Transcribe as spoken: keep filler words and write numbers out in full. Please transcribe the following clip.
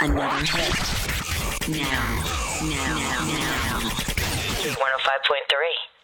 Another hit. Now, now, now, now. one oh five point three.